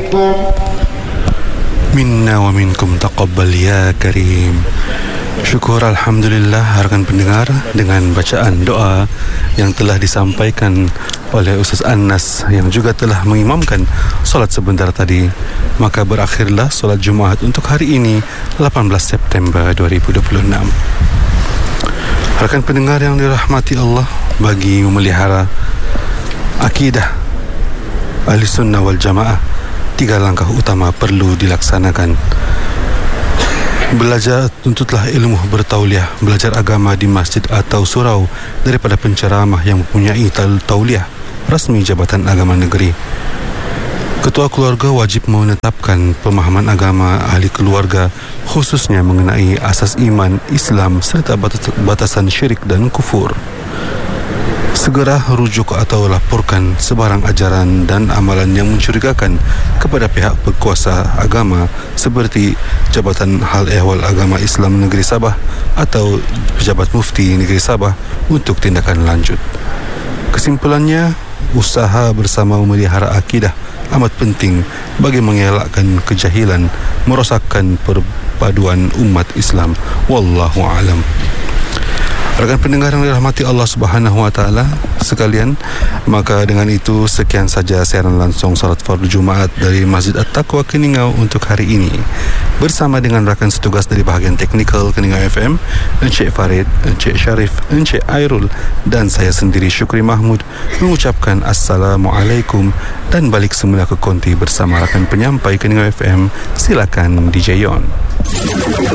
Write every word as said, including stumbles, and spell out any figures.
عليكم. Minna wa minkum taqabbal ya karim. Syukur alhamdulillah rekan pendengar, dengan bacaan doa yang telah disampaikan oleh Ustaz Anas yang juga telah mengimamkan solat sebentar tadi, maka berakhirlah solat Jumaat untuk hari ini lapan belas September dua ribu dua puluh enam. Rekan pendengar yang dirahmati Allah, bagi memelihara akidah Ahli Sunnah wal Jamaah, tiga langkah utama perlu dilaksanakan. Belajar, tuntutlah ilmu bertauliah, belajar agama di masjid atau surau daripada penceramah yang mempunyai tauliah rasmi Jabatan Agama Negeri. Ketua keluarga wajib menetapkan pemahaman agama ahli keluarga, khususnya mengenai asas iman, Islam serta batasan syirik dan kufur. Segera rujuk atau laporkan sebarang ajaran dan amalan yang mencurigakan kepada pihak berkuasa agama seperti Jabatan Hal Ehwal Agama Islam Negeri Sabah atau Pejabat Mufti Negeri Sabah untuk tindakan lanjut. Kesimpulannya, usaha bersama memelihara akidah amat penting bagi mengelakkan kejahilan, merosakkan perpaduan umat Islam. Wallahu a'lam. Rakan pendengar yang dirahmati Allah Subhanahu wa taala sekalian, maka dengan itu sekian saja siaran langsung salat fardu Jumaat dari Masjid At-Taqwa Keningau untuk hari ini. Bersama dengan rakan setugas dari bahagian teknikal Keningau F M, Encik Farid, Encik Syarif, Encik Airul dan saya sendiri Syukri Mahmud mengucapkan Assalamualaikum dan balik semula ke konti bersama rakan penyampai Keningau F M. Silakan D J Yon.